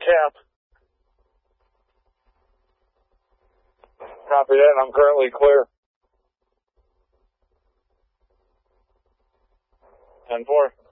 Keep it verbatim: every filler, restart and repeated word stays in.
cap. Copy that, I'm currently clear. ten four.